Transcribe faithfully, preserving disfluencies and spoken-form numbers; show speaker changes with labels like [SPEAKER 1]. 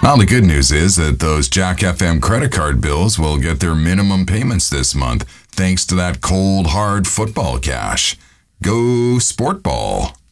[SPEAKER 1] Well, the good news is that those Jack F M credit card bills will get their minimum payments this month thanks to that cold, hard football cash. Go Sport Ball.